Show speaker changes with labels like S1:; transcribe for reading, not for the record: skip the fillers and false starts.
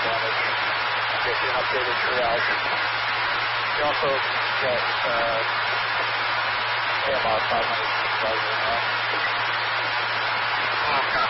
S1: damage. Gives you an updated triage. You also get AMR 500 supervisor now.
S2: Okay.